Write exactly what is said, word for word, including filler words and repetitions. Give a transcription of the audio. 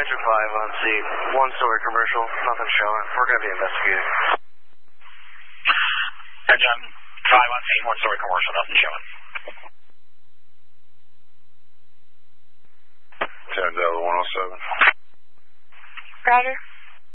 Roger five on scene. One-story commercial, nothing showing. We're going to be investigating. Roger, John, five on scene, one-story commercial, nothing showing. ten Delta one oh seven. Roger.